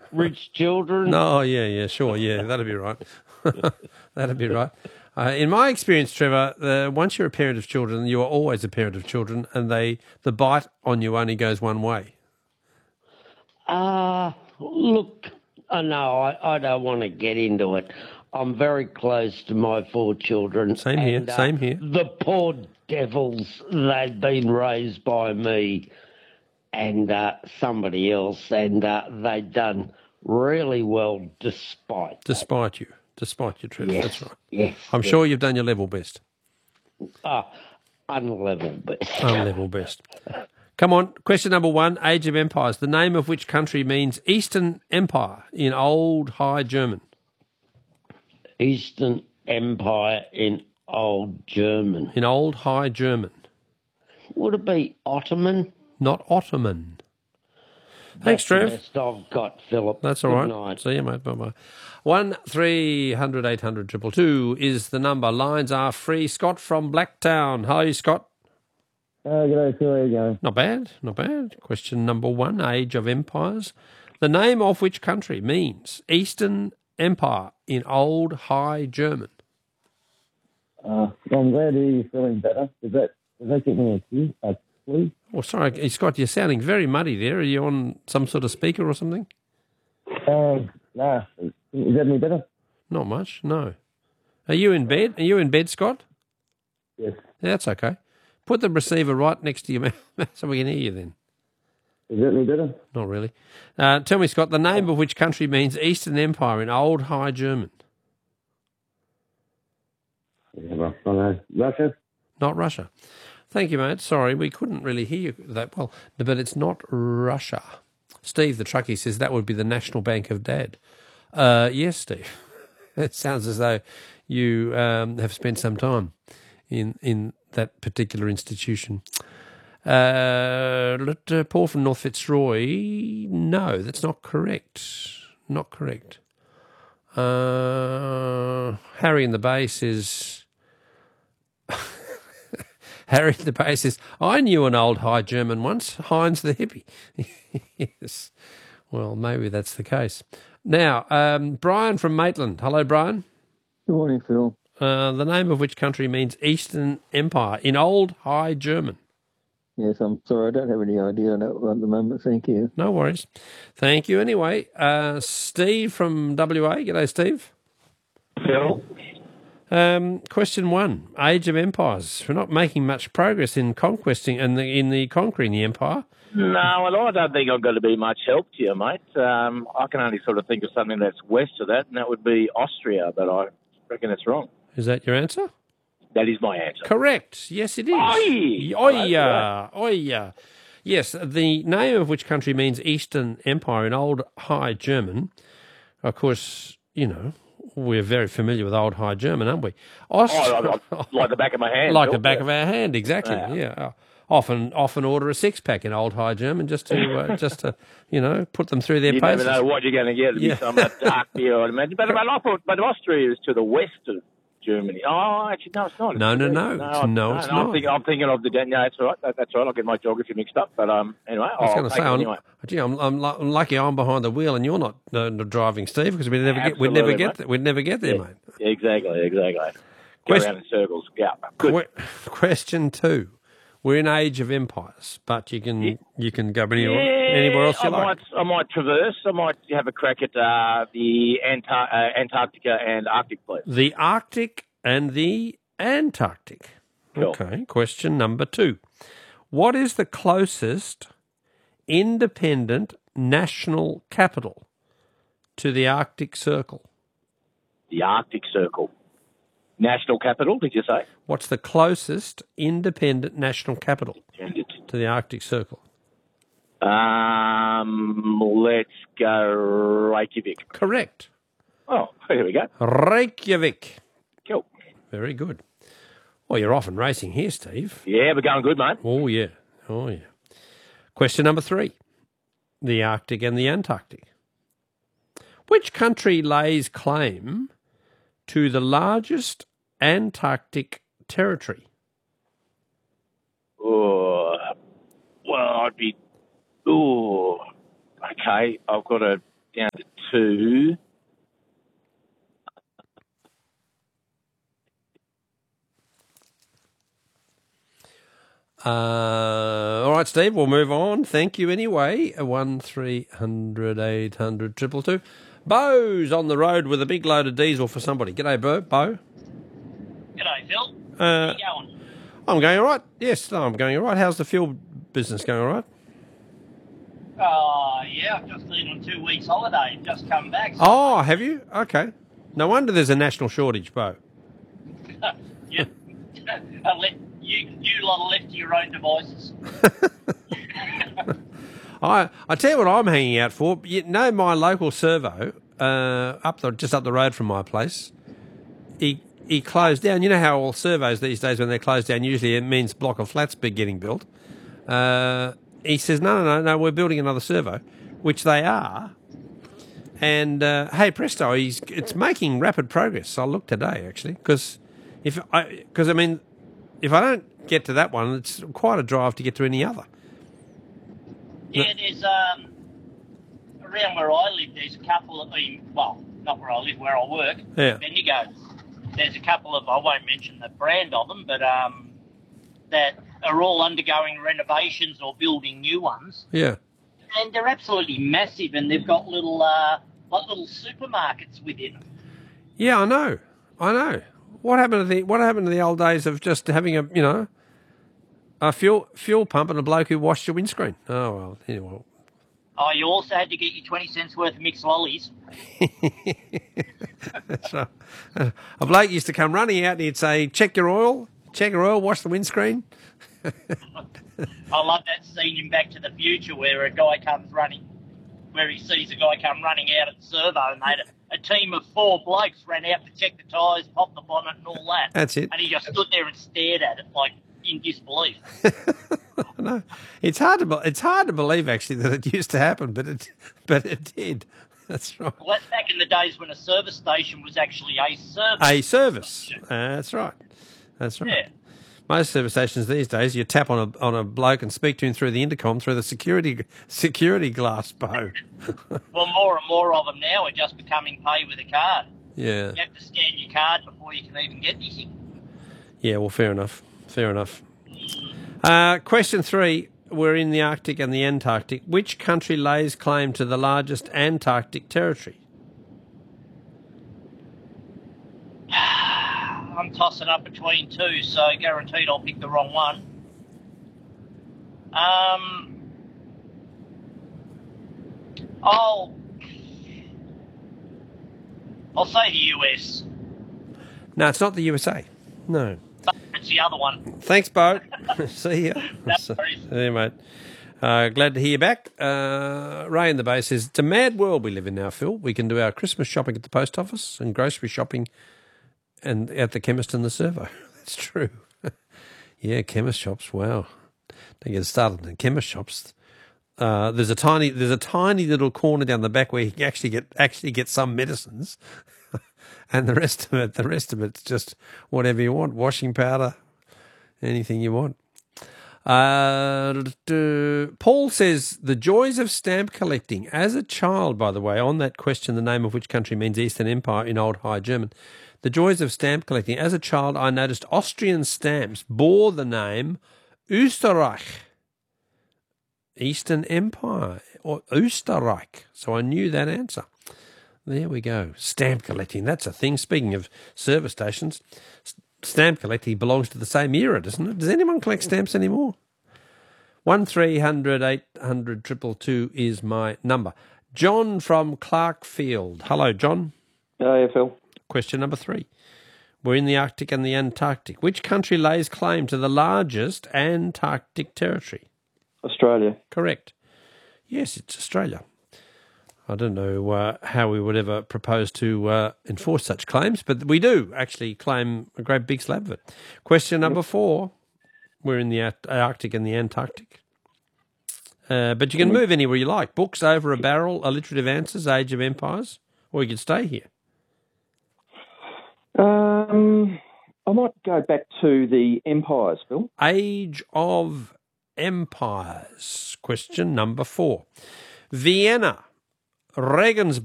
rich children. No, yeah, sure, yeah, that'd be right. That'd be right. In my experience, Trevor, once you're a parent of children, you are always a parent of children, and the bite on you only goes one way. Look, no, I don't want to get into it. I'm very close to my 4 children. Same here, same here. The poor devils, they've been raised by me and somebody else, and they've done really well despite you, Trevor. Yes, that's right. Yes, I'm sure you've done your level best. Unlevel best. Unlevel best. Come on, question number 1, Age of Empires. The name of which country means Eastern Empire in Old High German? Eastern Empire in Old German. In Old High German. Would it be Ottoman? Not Ottoman. Thanks, Trev. That's the best I've got, Philip. That's all right. Night. See you, mate. Bye-bye. 1-300-800-222 is the number. Lines are free. Scott from Blacktown. Hi, Scott. G'day, Phil. How you going? Not bad, not bad. Question number 1, Age of Empires. The name of which country means Eastern Empire in Old High German? Well, I'm glad to hear you're feeling better. Does that get me a clue? Oh, sorry, Scott, you're sounding very muddy there. Are you on some sort of speaker or something? Nah. Is that any better? Not much, no. Are you in bed? Are you in bed, Scott? Yes. Yeah, that's okay. Put the receiver right next to your mouth so we can hear you then. Is that any better? Not really. Tell me, Scott, the name of which country means Eastern Empire in Old High German? Yeah, well, I know. Russia? Not Russia. Thank you, mate. Sorry, we couldn't really hear you that well. But it's not Russia. Steve, the truckie, says that would be the National Bank of Dad. Yes, Steve. It sounds as though you have spent some time in that particular institution. Paul from North Fitzroy, no, that's not correct. Not correct. Harry in the Base is... Harry in the Base is, I knew an old High German once, Heinz the hippie. Yes. Well, maybe that's the case. Now, Brian from Maitland. Hello, Brian. Good morning, Phil. The name of which country means Eastern Empire in Old High German? Yes, I'm sorry, I don't have any idea on that at the moment. Thank you. No worries. Thank you anyway. Steve from WA. G'day, Steve. Phil? Question 1, Age of Empires. We're not making much progress in conquesting and in conquering the empire. No, well, I don't think I'm going to be much help to you, mate. I can only sort of think of something that's west of that, and that would be Austria, but I reckon it's wrong. Is that your answer? That is my answer. Correct. Yes, it is. Oya. Yes, the name of which country means Eastern Empire in Old High German. Of course, you know, we're very familiar with Old High German, aren't we? Like the back of my hand. Like the back of our hand, exactly. Yeah. Often order a 6-pack in Old High German just to put them through their paces. You never know what you're going to get. It'll be some dark beer, I'd imagine. But Austria is to the west of Germany. Oh, actually, no, it's not. No, it's not. I'm thinking of the... No, it's all right. That's all right. I'll get my geography mixed up. But anyway, I was going to say, I'm lucky I'm behind the wheel and you're not driving, Steve, because we'd never get there, mate. Exactly. Go around in circles. Yeah. Good. Question 2. We're in Age of Empires, but you can go anywhere else you like. I might traverse. I might have a crack at the Antarctica and Arctic, please. The Arctic and the Antarctic. Cool. Okay. Question number 2. What is the closest independent national capital to the Arctic Circle? The Arctic Circle. National capital, did you say? What's the closest independent national capital to the Arctic Circle? Let's go Reykjavik. Correct. Oh, here we go. Reykjavik. Cool. Very good. Well, you're off and racing here, Steve. Yeah, we're going good, mate. Oh, yeah. Question number 3. The Arctic and the Antarctic. Which country lays claim to the Antarctic territory? Well, I'd be... okay, I've got to down to 2. All right, Steve, we'll move on. Thank you anyway. 1300 800 222. Bo's on the road with a big load of diesel for somebody. G'day, Bo. G'day, Phil. How you going? I'm going all right. Yes, I'm going all right. How's the fuel business going all right? Yeah, I've just been on 2 weeks holiday, just come back. So Oh, have you? Okay. No wonder there's a national shortage, Bo. you, you lot are left to your own devices. I tell you what I'm hanging out for. You know, my local servo, just up the road from my place, he closed down. You know how all servos these days, when they're closed down, usually it means a block of flats getting built. He says, no, we're building another servo, which they are. And hey, presto, it's making rapid progress. I looked today actually, because if I don't get to that one, it's quite a drive to get to any other. Yeah, there's around where I live, there's a couple of, well, not where I live, where I work. Yeah. Then you go, there's a couple of, I won't mention the brand of them, but that are all undergoing renovations or building new ones. Yeah. And they're absolutely massive, and they've got little little supermarkets within them. Yeah, I know. What happened to the old days of just having a fuel pump and a bloke who washed your windscreen? Oh well, anyway. Oh, you also had to get your 20 cents worth of mixed lollies. That's right. A bloke used to come running out and he'd say, check your oil, wash the windscreen. I love that scene in Back to the Future where he sees a guy come running out at the servo, and they had a team of 4 blokes ran out to check the tyres, pop the bonnet and all that. That's it. And he just stood there and stared at it like in disbelief. No, it's hard to believe actually that it used to happen, but it did. That's right. Well, that's back in the days when a service station was actually a service. A service. That's right. Yeah. Most service stations these days, you tap on a bloke and speak to him through the intercom, through the security glass, Bo. Well, more and more of them now are just becoming pay with a card. Yeah. You have to scan your card before you can even get anything. Yeah, well, fair enough. Question 3. We're in the Arctic and the Antarctic. Which country lays claim to the largest Antarctic territory? I'm tossing up between 2, so guaranteed I'll pick the wrong one. I'll say the US. No, it's not the USA. No. It's the other one. Thanks, Bo. See ya. That's very See you, mate. Glad to hear you back. Ray in the Bay says, it's a mad world we live in now, Phil. We can do our Christmas shopping at the post office and grocery shopping and at the chemist and the servo. That's true. Yeah, chemist shops. Wow. Don't get started in chemist shops. There's a tiny little corner down the back where you can actually get some medicines, and the rest of it's just whatever you want. Washing powder, anything you want. Paul says the joys of stamp collecting as a child. By the way, on that question, the name of which country means Eastern Empire in Old High German. The joys of stamp collecting. As a child, I noticed Austrian stamps bore the name Österreich, Eastern Empire, or Österreich. So I knew that answer. There we go. Stamp collecting, that's a thing. Speaking of service stations, stamp collecting belongs to the same era, doesn't it? Does anyone collect stamps anymore? 1300 800 222 is my number. John from Clarkfield. Hello, John. Hi, Phil. Question number 3. We're in the Arctic and the Antarctic. Which country lays claim to the largest Antarctic territory? Australia. Correct. Yes, it's Australia. I don't know how we would ever propose to enforce such claims, but we do actually claim a great big slab of it. Question number 4. We're in the Arctic and the Antarctic. But you can move anywhere you like. Books over a barrel, alliterative answers, Age of Empires, or you could stay here. I might go back to the empires, Phil. Age of Empires. Question number 4. Vienna Regensburg.